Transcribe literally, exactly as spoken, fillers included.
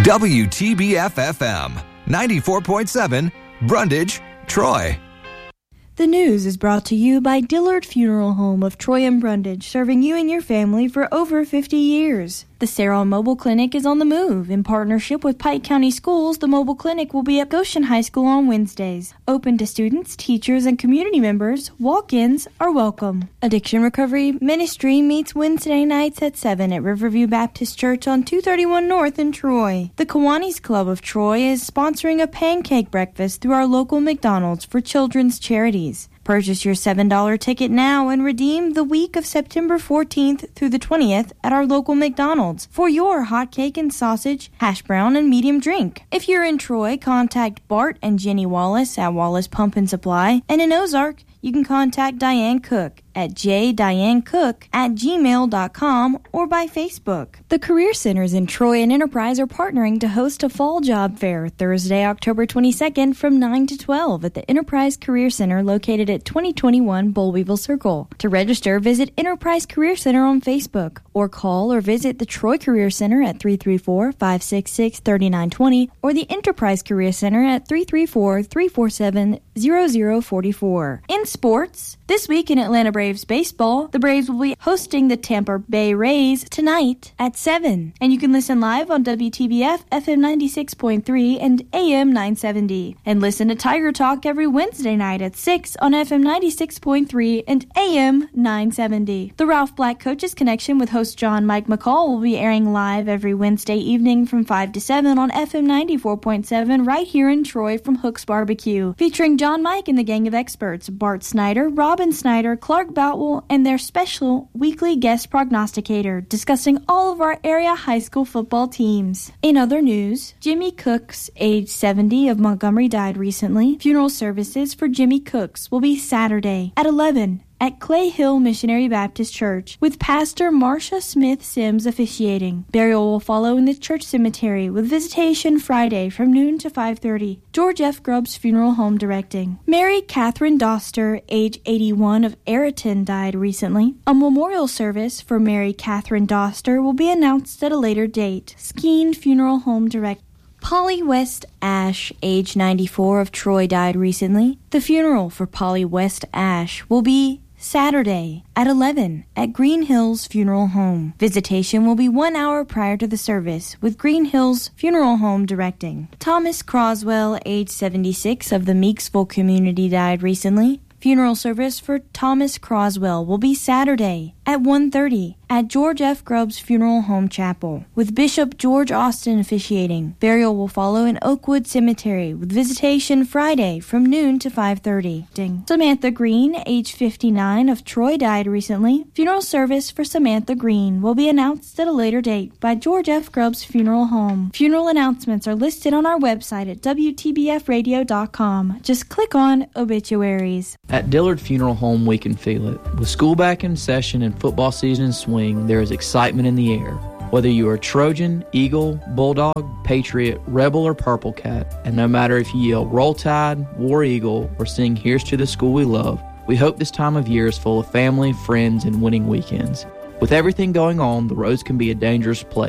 W T B F F M, ninety-four point seven, Brundage, Troy. The news is brought to you by Dillard Funeral Home of Troy and Brundage, serving you and your family for over fifty years. The Sarah Mobile Clinic is on the move. In partnership with Pike County Schools, the mobile clinic will be at Goshen High School on Wednesdays. Open to students, teachers, and community members. Walk-ins are welcome. Addiction Recovery Ministry meets Wednesday nights at seven at Riverview Baptist Church on two thirty-one North in Troy. The Kiwanis Club of Troy is sponsoring a pancake breakfast through our local McDonald's for children's charities. Purchase your seven dollar ticket now and redeem the week of September fourteenth through the twentieth at our local McDonald's for your hot cake and sausage, hash brown, and medium drink. If you're in Troy, contact Bart and Jenny Wallace at Wallace Pump and Supply. And in Ozark, you can contact Diane Cook at jdianecook at gmail dot com or by Facebook. The Career Centers in Troy and Enterprise are partnering to host a fall job fair Thursday, October twenty-second from nine to twelve at the Enterprise Career Center located at twenty twenty-one Bullweevil Circle. To register, visit Enterprise Career Center on Facebook or call or visit the Troy Career Center at three three four, five six six, three nine two zero or the Enterprise Career Center at three three four, three four seven, zero zero four four. In sports, this week in Atlanta Braves baseball, the Braves will be hosting the Tampa Bay Rays tonight at seven. And you can listen live on W T B F F M ninety-six point three and A M nine seventy. And listen to Tiger Talk every Wednesday night at six on F M ninety-six point three and A M nine seventy. The Ralph Black Coaches Connection with host John Mike McCall will be airing live every Wednesday evening from five to seven on F M ninety-four point seven right here in Troy from Hook's Barbecue. Featuring John Mike and the gang of experts, Bart Snyder, Robin Snyder, Clark Boutwell, and their special weekly guest prognosticator discussing all of our area high school football teams. In other news, Jimmy Cooks, age seventy, of Montgomery, died recently. Funeral services for Jimmy Cooks will be Saturday at eleven at Clay Hill Missionary Baptist Church, with Pastor Marcia Smith Sims officiating. Burial will follow in the church cemetery, with visitation Friday from noon to five thirty. George F. Grubbs Funeral Home directing. Mary Catherine Doster, age eighty-one, of Ayrton, died recently. A memorial service for Mary Catherine Doster will be announced at a later date. Skeen Funeral Home directing. Polly West Ash, age ninety-four, of Troy, died recently. The funeral for Polly West Ash will be Saturday at eleven at Green Hills Funeral Home. Visitation will be one hour prior to the service, with Green Hills Funeral Home directing. Thomas Croswell, age seventy-six, of the Meeksville community, died recently. Funeral service for Thomas Croswell will be Saturday at one thirty at George F. Grubbs Funeral Home Chapel, with Bishop George Austin officiating. Burial will follow in Oakwood Cemetery, with visitation Friday from noon to five thirty. Samantha Green, age fifty-nine, of Troy, died recently. Funeral service for Samantha Green will be announced at a later date by George F. Grubbs Funeral Home. Funeral announcements are listed on our website at W T B F radio dot com. Just click on Obituaries. At Dillard Funeral Home, we can feel it. With school back in session and football season in swing, there is excitement in the air. Whether you are Trojan, Eagle, Bulldog, Patriot, Rebel, or Purple Cat, and no matter if you yell Roll Tide, War Eagle, or sing Here's to the School We Love, we hope this time of year is full of family, friends, and winning weekends. With everything going on, the roads can be a dangerous place.